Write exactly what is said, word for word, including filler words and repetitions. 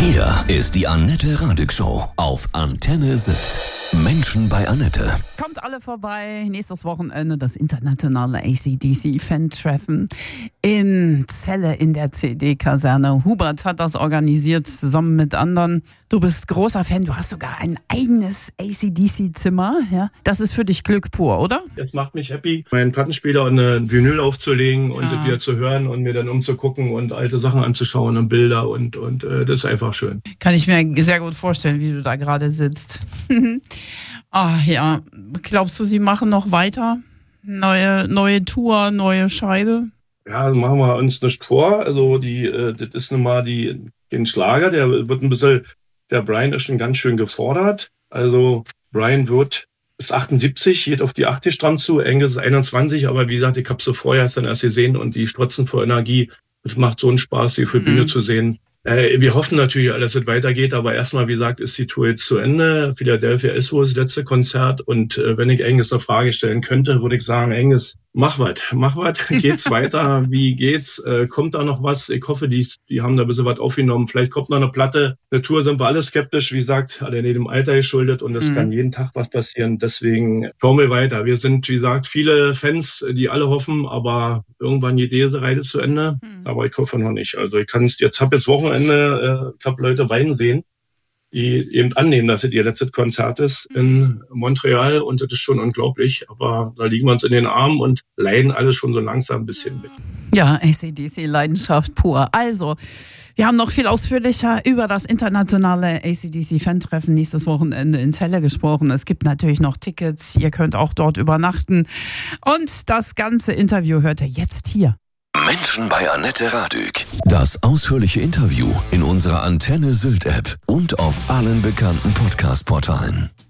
Hier ist die Annette Radig Show auf Antenne Sylt. Menschen bei Annette. Kommt alle vorbei. Nächstes Wochenende das internationale A C D C-Fan-Treffen in Celle in der C D-Kaserne. Hubert hat das organisiert zusammen mit anderen. Du bist großer Fan. Du hast sogar ein eigenes A C D C-Zimmer. Ja? Das ist für dich Glück pur, oder? Es macht mich happy, meinen Plattenspieler und eine Vinyl aufzulegen und Ja. das wieder zu hören und mir dann umzugucken und alte Sachen anzuschauen und Bilder und, und äh, das ist einfach schön. Kann ich mir sehr gut vorstellen, wie du da gerade sitzt. Ah ja, glaubst du, sie machen noch weiter? Neue, neue Tour, neue Scheibe? Ja, also machen wir uns nicht vor. Also die, äh, das ist nun mal die, den Schlager, der wird ein bisschen, der Brian ist schon ganz schön gefordert. Also Brian wird ist achtundsiebzig, geht auf die achtzig dran zu, Angus ist einundzwanzig, aber wie gesagt, ich habe sie vorher erst dann erst gesehen und die strotzen vor Energie. Es macht so einen Spaß, die für Mhm. Bühne zu sehen. Äh, wir hoffen natürlich, dass es weitergeht, aber erstmal, wie gesagt, ist die Tour jetzt zu Ende. Philadelphia ist wohl das letzte Konzert und äh, wenn ich Angus eine Frage stellen könnte, würde ich sagen, Angus, mach was, mach was, geht's weiter, wie geht's, äh, kommt da noch was? Ich hoffe, die, die haben da ein bisschen was aufgenommen, vielleicht kommt noch eine Platte. Eine Tour sind wir alle skeptisch, wie gesagt, alle in dem Alter geschuldet und es Mhm. kann jeden Tag was passieren, deswegen schauen wir weiter. Wir sind, wie gesagt, viele Fans, die alle hoffen, aber irgendwann geht diese Reise zu Ende, Mhm. aber ich hoffe noch nicht. Also ich kann es jetzt, habe jetzt Wochenende, äh, ich habe Leute weinen sehen, die eben annehmen, dass es ihr letztes Konzert ist in Montreal und das ist schon unglaublich, aber da liegen wir uns in den Armen und leiden alle schon so langsam ein bisschen mit. Ja, A C D C-Leidenschaft pur. Also, wir haben noch viel ausführlicher über das internationale A C D C-Fan-Treffen nächstes Wochenende in Celle gesprochen. Es gibt natürlich noch Tickets, ihr könnt auch dort übernachten. Und das ganze Interview hört ihr jetzt hier. Menschen bei Annette Radig. Das ausführliche Interview in unserer Antenne Sylt App und auf allen bekannten Podcast-Portalen.